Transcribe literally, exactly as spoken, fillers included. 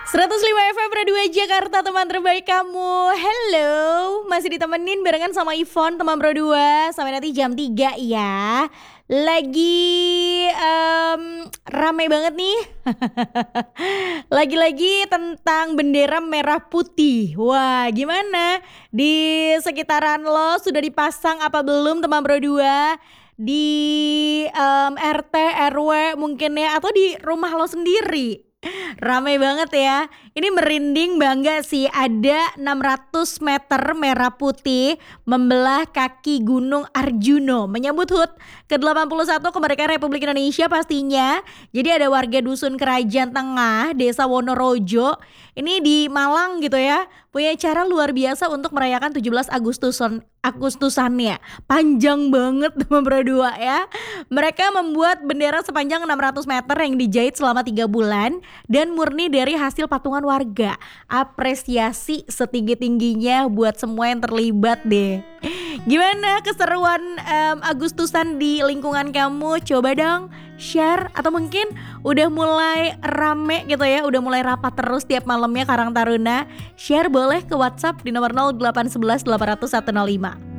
seratus lima F M Radio Jakarta, teman terbaik kamu. Hello, masih ditemenin barengan sama Ivon, teman Pro dua. Sampai nanti jam tiga ya. Lagi um, rame banget nih. Lagi-lagi tentang bendera merah putih. Wah, gimana? Di sekitaran lo sudah dipasang apa belum, teman Pro dua? Di um, R T, R W mungkin ya, atau di rumah lo sendiri? Ramai banget ya. Ini merinding bangga sih. Ada enam ratus meter merah putih membelah kaki Gunung Arjuno, menyambut H U T ke delapan puluh satu kemerdekaan Republik Indonesia pastinya. Jadi ada warga dusun Kerajaan Tengah, Desa Wonorojo, ini di Malang gitu ya, punya cara luar biasa untuk merayakan tujuh belas Agustusan Agustusannya. Panjang banget teman berdua ya. Mereka membuat bendera sepanjang enam ratus meter yang dijahit selama tiga bulan dan murni dari hasil patungan warga. Apresiasi setinggi-tingginya buat semua yang terlibat deh. Gimana keseruan um, Agustusan di lingkungan kamu? Coba dong share, atau mungkin udah mulai rame gitu ya, udah mulai rapat terus tiap malamnya Karang Taruna. Share boleh ke WhatsApp di nomor nol delapan satu satu delapan nol satu nol lima.